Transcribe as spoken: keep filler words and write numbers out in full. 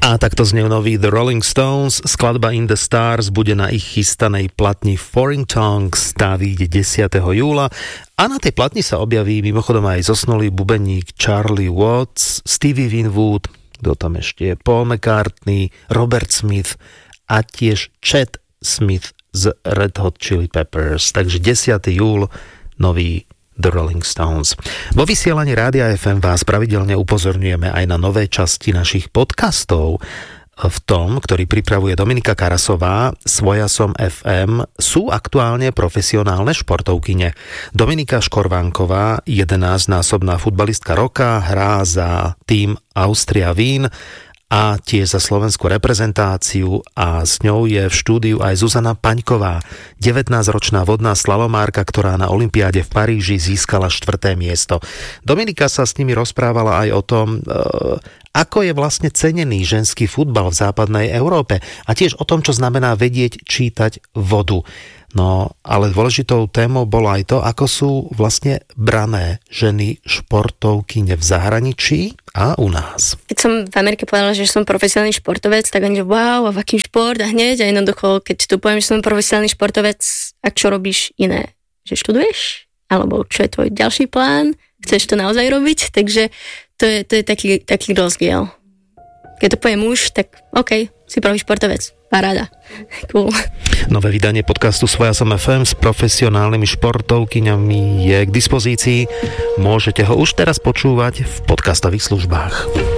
A takto znie nový The Rolling Stones. Skladba In the Stars bude na ich chystanej platni Foreign Tongues, tá vyjde desiateho júla. A na tej platni sa objaví mimochodom aj zosnulý bubeník Charlie Watts, Stevie Winwood, kto tam ešte je, Paul McCartney, Robert Smith a tiež Chet Smith z Red Hot Chili Peppers. Takže desiateho júla nový The Rolling Stones. Vo vysielaní Rádia ef em vás pravidelne upozorňujeme aj na nové časti našich podcastov. V tom, ktorý pripravuje Dominika Karasová, Svojasom ef em, sú aktuálne profesionálne športovkyne. Dominika Škorvánková, jedenásťnásobná futbalistka roka, hrá za tým Austria Wien a tiež za slovenskú reprezentáciu, a s ňou je v štúdiu aj Zuzana Paňková, devätnásťročná vodná slalomárka, ktorá na olympiáde v Paríži získala štvrté miesto. Dominika sa s nimi rozprávala aj o tom, e, ako je vlastne cenený ženský futbal v západnej Európe a tiež o tom, čo znamená vedieť čítať vodu. No, ale dôležitou témou bolo aj to, ako sú vlastne brané ženy športovkyne v zahraničí a u nás. Keď som v Amerike povedala, že som profesionálny športovec, tak oni, že wow, a v aký šport? A hneď, a jednoducho, keď tu poviem, že som profesionálny športovec, a čo robíš iné? Že študuješ? Alebo čo je tvoj ďalší plán? Chceš to naozaj robiť? Takže to je, to je taký, taký rozdiel. Keď to povie muž, tak OK, si profi športovec. Paráda. Cool. Nové vydanie podcastu Svojasom ef em s profesionálnymi športovkyňami je k dispozícii. Môžete ho už teraz počúvať v podcastových službách.